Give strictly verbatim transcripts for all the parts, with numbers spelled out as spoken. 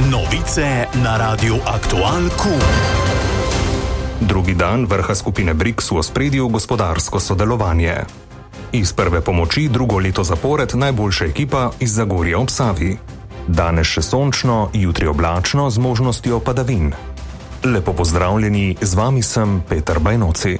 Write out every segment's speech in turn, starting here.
Novice na Radiu Aktualku. Drugi dan vrha skupine briks v ospredju gospodarsko sodelovanje. Iz prve pomoči drugo leto zapored najboljša ekipa iz Zagorja ob Savi. Danes še sončno, jutri oblačno z možnostjo padavin. Lepo pozdravljeni, z vami sem Peter Bajnoci.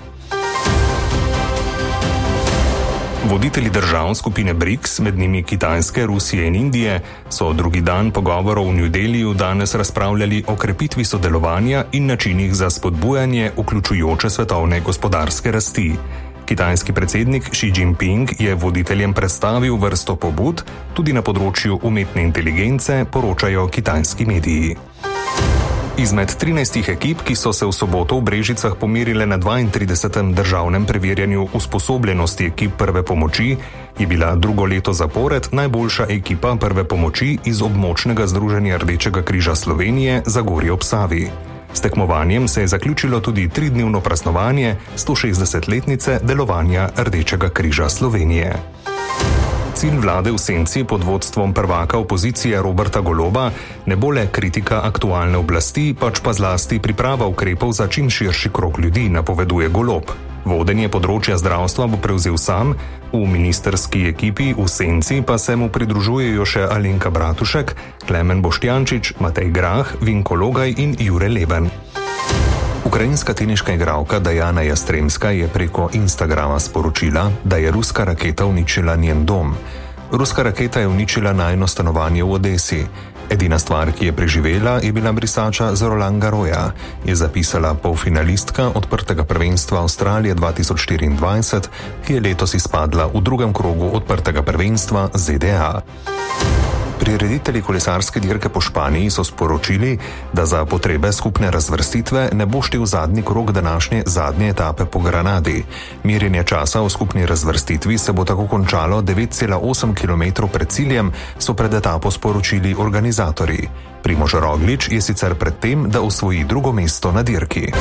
Voditelji držav skupine briks, med njimi Kitajske, Rusije in Indije, so drugi dan pogovorov v New Delhiju danes razpravljali o krepitvi sodelovanja in načinih za spodbujanje vključujoče svetovne gospodarske rasti. Kitajski predsednik Xi Jinping je voditeljem predstavil vrsto pobud, tudi na področju umetne inteligence, poročajo kitajski mediji. Izmed trinajstih ekip, ki so se v soboto v Brežicah pomerile na dvaintridesetem državnem preverjanju usposobljenosti ekip prve pomoči, je bila drugo leto zapored najboljša ekipa prve pomoči iz območnega združenja Rdečega križa Slovenije Zagorje ob Savi. S tekmovanjem se je zaključilo tudi tridnevno praznovanje stošestdesetletnice delovanja Rdečega križa Slovenije. Cilj vlade v senci pod vodstvom prvaka opozicije Roberta Goloba ne bo le kritika aktualne oblasti, pač pa zlasti priprava ukrepov za čim širši krog ljudi, napoveduje Golob. Vodenje področja zdravstva bo prevzel sam, v ministerski ekipi v senci pa se mu pridružujejo še Alenka Bratušek, Klemen Boštjančič, Matej Grah, Vinko Logaj in Jure Leben. Ukrajinska teniška igralka Dajana Jastremska je preko Instagrama sporočila, da je ruska raketa uničila njen dom. Ruska raketa je uničila najino stanovanje v Odesi. Edina stvar, ki je preživela, je bila brisača z Roland Garrosa, je zapisala polfinalistka odprtega prvenstva Avstralije dva tisoč štiriindvajset, ki je letos izpadla v drugem krogu odprtega prvenstva Z D A. Prireditelji kolesarske dirke po Španiji so sporočili, da za potrebe skupne razvrstitve ne bo štel zadnji krog današnje zadnje etape po Granadi. Merjenje časa v skupni razvrstitvi se bo tako končalo devet cela osem kilometrov pred ciljem, so pred etapo sporočili organizatorji. Primož Roglič je sicer pred tem, da osvoji drugo mesto na dirki.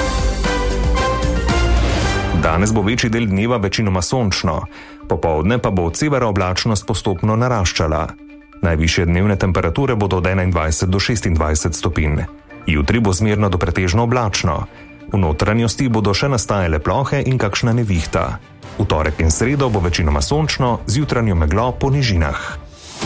Danes bo večji del dneva večinoma sončno, popoldne pa bo od severa oblačnost postopno naraščala. Najvišje dnevne temperature bodo od enaindvajset do šestindvajset stopinj. Jutri bo zmerno do pretežno oblačno. V notranjosti bodo še nastajale plohe in kakšna nevihta. V torek in sredo bo večinoma sončno, z jutranjo meglo po nižinah.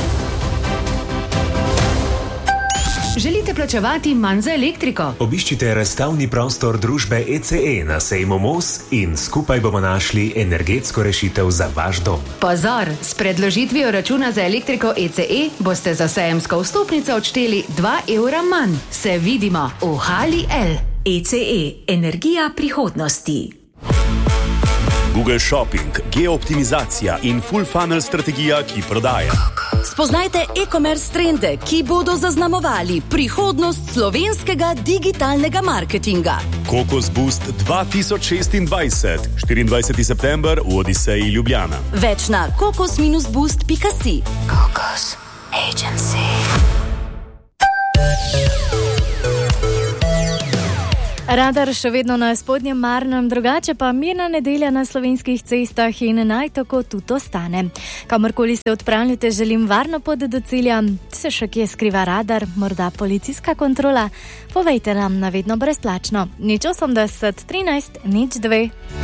Želite plačevati manj za elektriko? Obiščite razstavni prostor družbe E C E na sejmu Mos in skupaj bomo našli energetsko rešitev za vaš dom. Pozor! S predložitvijo računa za elektriko E C E boste za sejemsko vstopnico odšteli dva evra manj. Se vidimo v Hali L. E C E. Energija prihodnosti. Google Shopping, geooptimizacija in full funnel strategija, ki prodaja. Spoznajte e-commerce trende, ki bodo zaznamovali prihodnost slovenskega digitalnega marketinga. Kokos Boost dva tisoč šestindvajset, štiriindvajseti september v Odiseji Ljubljana. Več na kokos boost pika si. Kokos Agency. Radar še vedno na spodnjem Marnem, drugače pa mirna nedelja na slovenskih cestah in naj tako tudi ostane. Kamorkoli se odpravljate, želim varno pot do cilja. Se še kje skriva radar, morda policijska kontrola? Povejte nam na vedno brezplačno. nič osemdeset trinajst nič dve.